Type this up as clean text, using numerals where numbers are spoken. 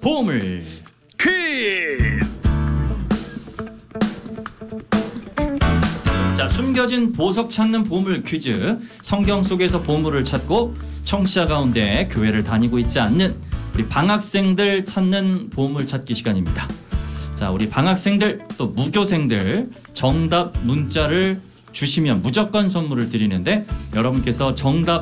보물 퀴즈. 자, 숨겨진 보석 찾는 보물 퀴즈. 성경 속에서 보물을 찾고 청취자 가운데 교회를 다니고 있지 않는 우리 방학생들 찾는 보물 찾기 시간입니다. 자, 우리 방학생들 또 무교생들 정답 문자를 주시면 무조건 선물을 드리는데, 여러분께서 정답